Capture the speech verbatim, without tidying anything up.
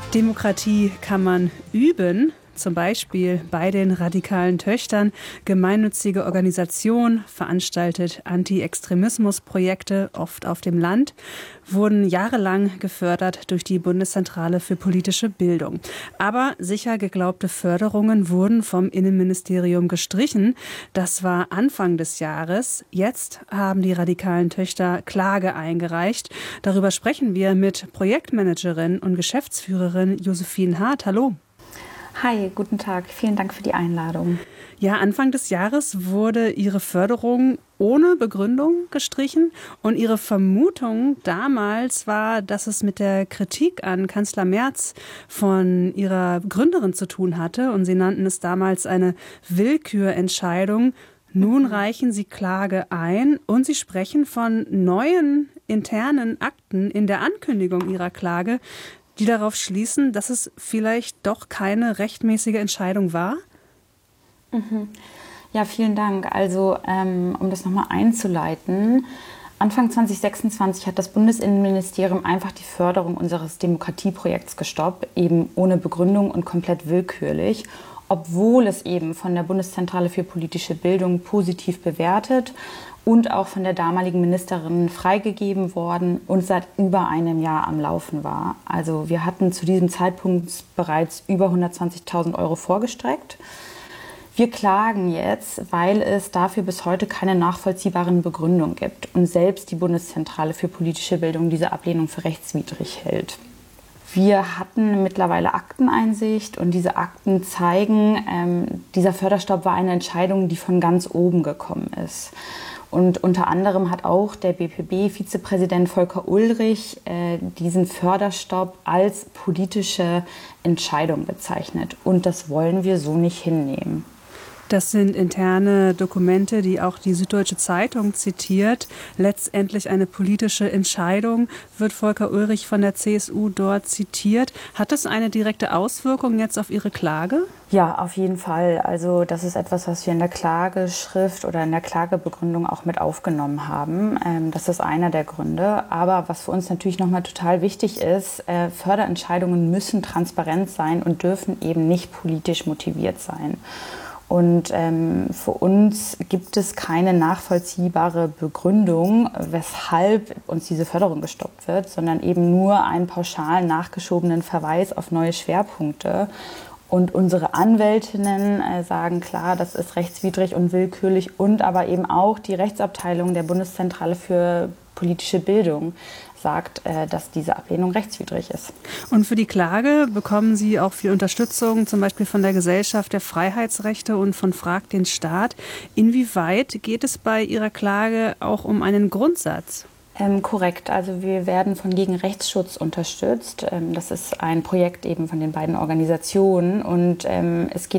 Demokratie kann man üben, zum Beispiel bei den radikalen Töchtern. Gemeinnützige Organisation veranstaltet Anti-Extremismus-Projekte, oft auf dem Land, wurden jahrelang gefördert durch die Bundeszentrale für politische Bildung. Aber sicher geglaubte Förderungen wurden vom Innenministerium gestrichen. Das war Anfang des Jahres. Jetzt haben die radikalen Töchter Klage eingereicht. Darüber sprechen wir mit Projektmanagerin und Geschäftsführerin Josephine Hart. Hallo. Hi, guten Tag. Vielen Dank für die Einladung. Ja, Anfang des Jahres wurde Ihre Förderung ohne Begründung gestrichen. Und Ihre Vermutung damals war, dass es mit der Kritik an Kanzler Merz von Ihrer Gründerin zu tun hatte. Und Sie nannten es damals eine Willkürentscheidung. Nun reichen Sie Klage ein und Sie sprechen von neuen internen Akten in der Ankündigung Ihrer Klage, die darauf schließen, dass es vielleicht doch keine rechtmäßige Entscheidung war? Mhm. Ja, vielen Dank. Also, ähm, um das nochmal einzuleiten, Anfang zwanzig sechsundzwanzig hat das Bundesinnenministerium einfach die Förderung unseres Demokratieprojekts gestoppt, eben ohne Begründung und komplett willkürlich, obwohl es eben von der Bundeszentrale für politische Bildung positiv bewertet und auch von der damaligen Ministerin freigegeben worden und seit über einem Jahr am Laufen war. Also wir hatten zu diesem Zeitpunkt bereits über hundertzwanzigtausend Euro vorgestreckt. Wir klagen jetzt, weil es dafür bis heute keine nachvollziehbaren Begründungen gibt und selbst die Bundeszentrale für politische Bildung diese Ablehnung für rechtswidrig hält. Wir hatten mittlerweile Akteneinsicht und diese Akten zeigen, ähm, dieser Förderstopp war eine Entscheidung, die von ganz oben gekommen ist. Und unter anderem hat auch der B P B-Vizepräsident Volker Ullrich äh, diesen Förderstopp als politische Entscheidung bezeichnet. Und das wollen wir so nicht hinnehmen. Das sind interne Dokumente, die auch die Süddeutsche Zeitung zitiert. Letztendlich eine politische Entscheidung, wird Volker Ullrich von der C S U dort zitiert. Hat das eine direkte Auswirkung jetzt auf Ihre Klage? Ja, auf jeden Fall. Also das ist etwas, was wir in der Klageschrift oder in der Klagebegründung auch mit aufgenommen haben. Ähm, das ist einer der Gründe. Aber was für uns natürlich nochmal total wichtig ist, äh, Förderentscheidungen müssen transparent sein und dürfen eben nicht politisch motiviert sein. Und ähm, für uns gibt es keine nachvollziehbare Begründung, weshalb uns diese Förderung gestoppt wird, sondern eben nur einen pauschal nachgeschobenen Verweis auf neue Schwerpunkte. Und unsere Anwältinnen äh, sagen klar, das ist rechtswidrig und willkürlich und aber eben auch die Rechtsabteilung der Bundeszentrale für politische Bildung sagt, äh, dass diese Ablehnung rechtswidrig ist. Und für die Klage bekommen Sie auch viel Unterstützung, zum Beispiel von der Gesellschaft der Freiheitsrechte und von Frag den Staat. Inwieweit geht es bei Ihrer Klage auch um einen Grundsatz? Ähm, korrekt, also wir werden von Gegenrechtsschutz unterstützt. Ähm, das ist ein Projekt eben von den beiden Organisationen und ähm, es geht